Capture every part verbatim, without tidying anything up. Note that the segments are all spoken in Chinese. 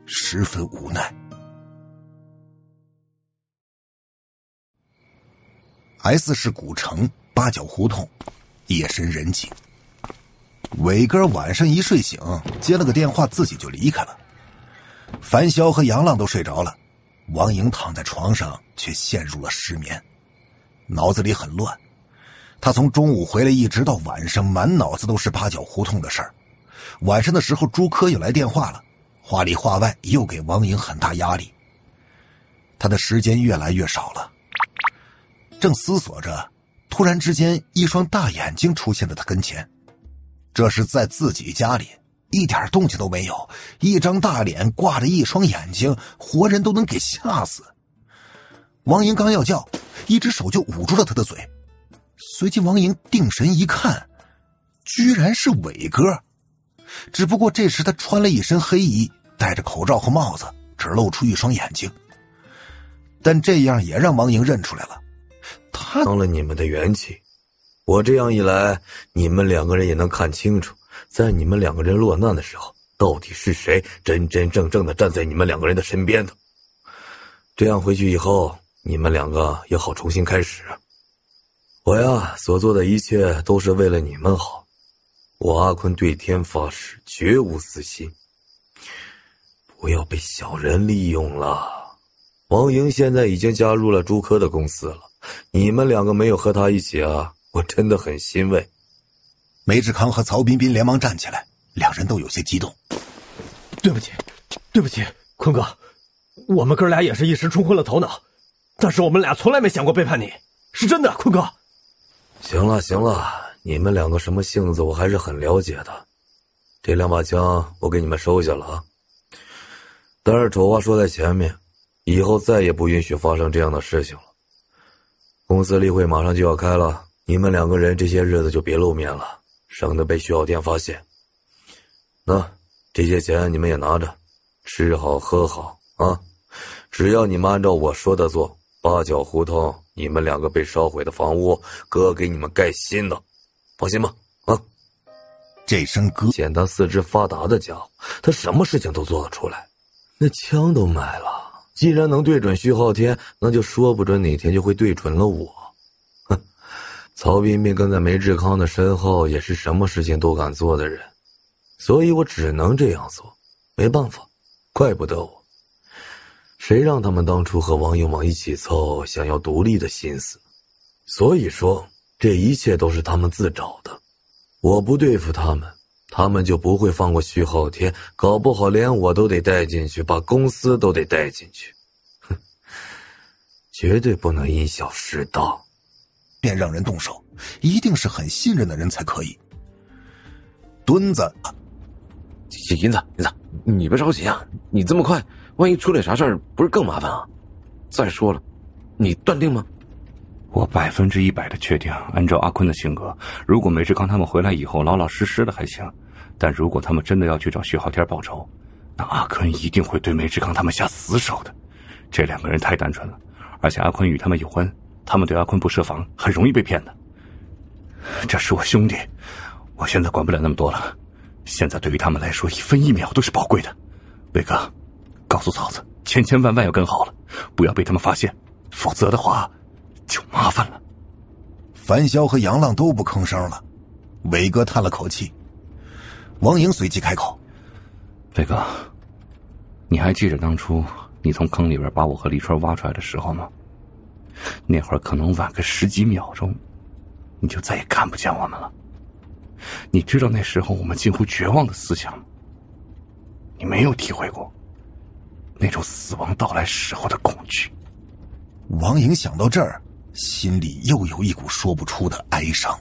十分无奈。S 市古城八角胡同，夜深人静。伟哥晚上一睡醒，接了个电话，自己就离开了。樊潇和杨浪都睡着了，王莹躺在床上却陷入了失眠，脑子里很乱。他从中午回来一直到晚上，满脑子都是八角胡同的事儿。晚上的时候，朱科又来电话了，话里话外又给王莹很大压力。他的时间越来越少了，正思索着，突然之间一双大眼睛出现在他跟前。这是在自己家里，一点动静都没有，一张大脸挂着一双眼睛，活人都能给吓死。王莹刚要叫，一只手就捂住了他的嘴。随即王莹定神一看，居然是伟哥。只不过这时他穿了一身黑衣，戴着口罩和帽子，只露出一双眼睛。但这样也让王莹认出来了，他伤了你们的元气。我这样一来，你们两个人也能看清楚，在你们两个人落难的时候，到底是谁真真正正的站在你们两个人的身边的。这样回去以后，你们两个也好重新开始。我呀，所做的一切都是为了你们好。我阿坤对天发誓，绝无私心，不要被小人利用了。王莹现在已经加入了朱科的公司了，你们两个没有和他一起啊，我真的很欣慰。 梅志康和曹彬彬连忙站起来，两人都有些激动。 对不起，对不起，坤哥，我们哥俩也是一时冲昏了头脑，但是我们俩从来没想过背叛你，是真的，坤哥。 行了行了，你们两个什么性子我还是很了解的。这两把枪我给你们收下了啊。但是丑话说在前面，以后再也不允许发生这样的事情了。公司例会马上就要开了，你们两个人这些日子就别露面了，省得被徐浩天发现。那这些钱你们也拿着，吃好喝好啊！只要你们按照我说的做，八角胡同你们两个被烧毁的房屋，哥给你们盖新的，放心吧啊！ 这声哥见他四肢发达的家伙，他什么事情都做得出来。那枪都买了，既然能对准徐浩天，那就说不准哪天就会对准了我。哼，曹彬彬跟在梅志康的身后，也是什么事情都敢做的人，所以我只能这样做，没办法，怪不得我。谁让他们当初和王英往一起凑，想要独立的心思？所以说，这一切都是他们自找的。我不对付他们，他们就不会放过徐浩天，搞不好连我都得带进去，把公司都得带进去。哼，绝对不能因小失大， 便让人动手，一定是很信任的人才可以。墩子， 银子，银子，你别着急啊，你这么快，万一出点啥事儿，不是更麻烦啊？再说了，你断定吗？ 我百分之一百的确定，按照阿坤的性格，如果梅志康他们回来以后老老实实的还行，但如果他们真的要去找徐浩天报仇，那阿坤一定会对梅志康他们下死手的。这两个人太单纯了，而且阿坤与他们有婚，他们对阿坤不设防，很容易被骗的。这是我兄弟，我现在管不了那么多了，现在对于他们来说一分一秒都是宝贵的。伟哥，告诉嫂子千千万万要跟好了，不要被他们发现，否则的话就麻烦了。 樊潇和杨浪都不吭声了，伟哥叹了口气。王莹随即开口： 伟哥，你还记着当初你从坑里边把我和李春挖出来的时候吗？那会儿可能晚个十几秒钟，你就再也看不见我们了。你知道那时候我们近乎绝望的思想吗？你没有体会过那种死亡到来时候的恐惧。 王莹想到这儿，心里又有一股说不出的哀伤。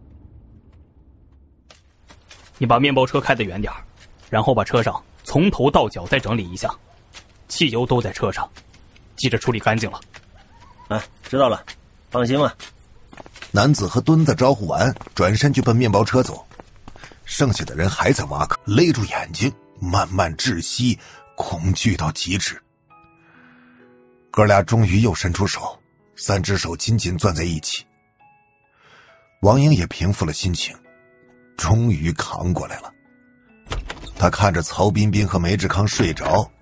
你把面包车开得远点，然后把车上从头到脚再整理一下，汽油都在车上，记着处理干净了。 哎，知道了，放心吧。 男子和墩子招呼完，转身就奔面包车走。剩下的人还在挖坑，勒住眼睛，慢慢窒息，恐惧到极致。哥俩终于又伸出手，三只手紧紧攥在一起。王英也平复了心情，终于扛过来了。他看着曹彬彬和梅志康睡着，